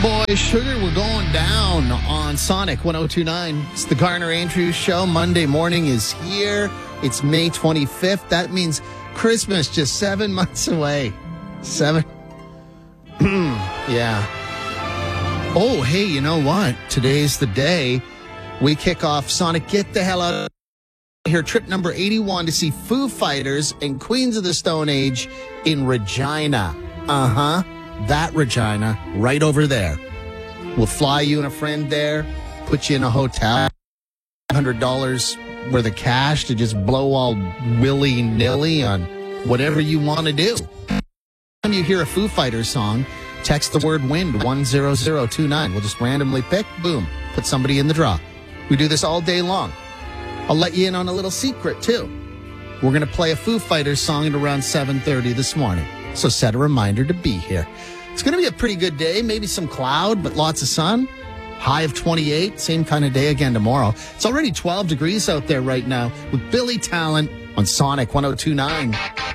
Boy, sugar, we're going down on Sonic 1029. It's the Garner Andrews Show. Monday morning is here. It's May 25th. That means Christmas just 7 months away. 7. Yeah. Oh, hey, you know what? Today's the day we kick off Sonic Get the Hell Out of Here, trip number 81 to see Foo Fighters and Queens of the Stone Age in Regina. That Regina, right over there. We'll fly you and a friend there, put you in a hotel, $100 worth of cash to just blow all willy-nilly on whatever you want to do. When you hear a Foo Fighters song, text the word WIND 10029. We'll just randomly pick, boom, put somebody in the draw. We do this all day long. I'll let you in on a little secret, too. We're going to play a Foo Fighters song at around 7:30 this morning. So set a reminder to be here. It's going to be a pretty good day. Maybe some cloud, but lots of sun. High of 28. Same kind of day again tomorrow. It's already 12 degrees out there right now with Billy Talent on Sonic 1029.